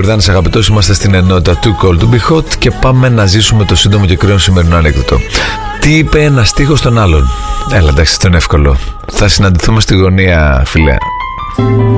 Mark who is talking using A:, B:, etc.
A: Γιορδάνης, αγαπητός. Είμαστε στην ενότητα του Call to Be Hot και πάμε να ζήσουμε το σύντομο και κρύο σημερινό ανέκδοτο. Τι είπε ένα στίχο στον άλλον? Έλα, εντάξει, αυτό είναι εύκολο. Θα συναντηθούμε στη γωνία, φίλε.